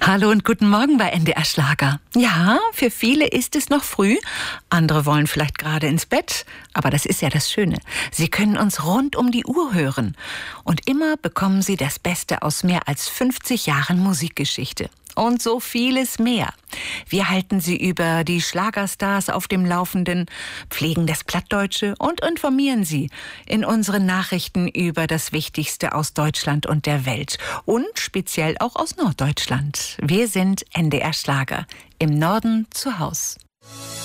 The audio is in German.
Hallo und guten Morgen bei NDR Schlager. Ja, für viele ist es noch früh, andere wollen vielleicht gerade ins Bett, aber das ist ja das Schöne. Sie können uns rund um die Uhr hören und immer bekommen Sie das Beste aus mehr als 50 Jahren Musikgeschichte. Und so vieles mehr. Wir halten Sie über die Schlagerstars auf dem Laufenden, pflegen das Plattdeutsche und informieren Sie in unseren Nachrichten über das Wichtigste aus Deutschland und der Welt. Und speziell auch aus Norddeutschland. Wir sind NDR Schlager. Im Norden zu Haus.